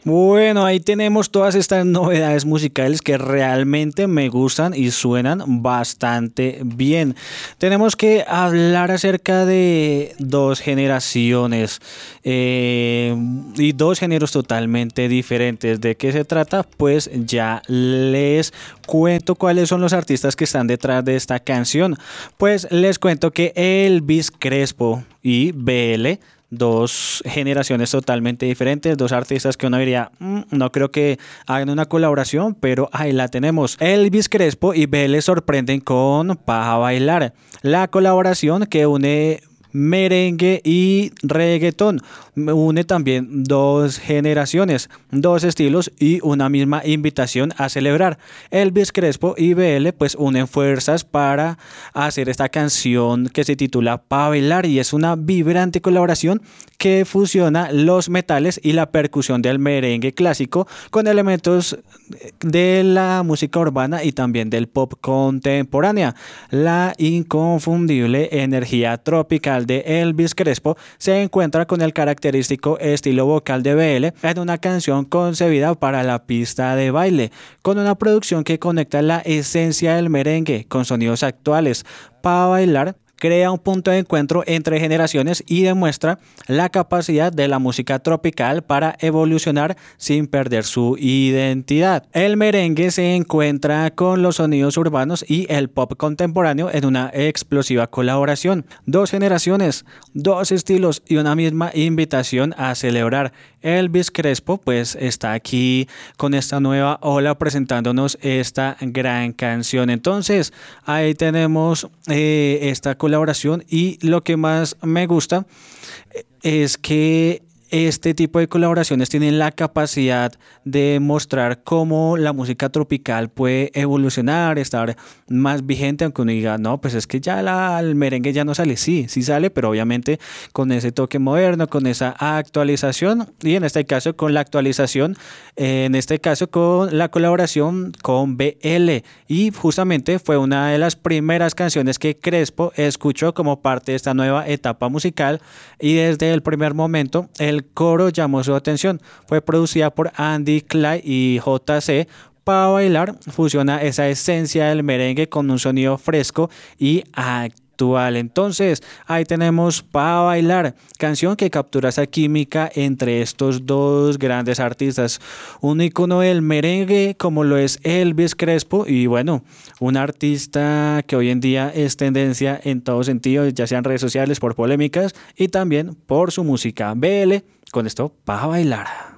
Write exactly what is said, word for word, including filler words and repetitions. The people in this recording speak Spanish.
Bueno, ahí tenemos todas estas novedades musicales que realmente me gustan y suenan bastante bien. Tenemos que hablar acerca de dos generaciones eh, y dos géneros totalmente diferentes. ¿De qué se trata? Pues ya les cuento cuáles son los artistas que están detrás de esta canción. Pues les cuento que Elvis Crespo y B L, dos generaciones totalmente diferentes, dos artistas que uno diría, "Mm, no creo que hagan una colaboración, pero ahí la tenemos. Elvis Crespo y B L sorprenden con Paja Bailar, la colaboración que une merengue y reggaetón. Une también dos generaciones, dos estilos y una misma invitación a celebrar. Elvis Crespo y B L pues unen fuerzas para hacer esta canción que se titula Pa' Bailar y es una vibrante colaboración que fusiona los metales y la percusión del merengue clásico con elementos de la música urbana y también del pop contemporánea. La inconfundible energía tropical de Elvis Crespo se encuentra con el característico estilo vocal de B L en una canción concebida para la pista de baile, con una producción que conecta la esencia del merengue con sonidos actuales. Pa' Bailar crea un punto de encuentro entre generaciones y demuestra la capacidad de la música tropical para evolucionar sin perder su identidad. El merengue se encuentra con los sonidos urbanos y el pop contemporáneo en una explosiva colaboración. Dos generaciones, dos estilos y una misma invitación a celebrar. Elvis Crespo pues está aquí con esta nueva ola presentándonos esta gran canción. Entonces ahí tenemos eh, esta colaboración y lo que más me gusta es que este tipo de colaboraciones tienen la capacidad de mostrar cómo la música tropical puede evolucionar, estar más vigente, aunque uno diga, no, pues es que ya la, el merengue ya no sale, sí, sí sale, pero obviamente con ese toque moderno, con esa actualización y en este caso con la actualización, eh, en este caso con la colaboración con B L y justamente fue una de las primeras canciones que Crespo escuchó como parte de esta nueva etapa musical y desde el primer momento el El coro llamó su atención. Fue producida por Andy Clay y J C. Pa' Bailar fusiona esa esencia del merengue con un sonido fresco y actual. Entonces, ahí tenemos Pa' Bailar, canción que captura esa química entre estos dos grandes artistas. Un icono del merengue como lo es Elvis Crespo y bueno, un artista que hoy en día es tendencia en todos sentidos, ya sean redes sociales por polémicas y también por su música. B L, con esto, Pa' Bailar.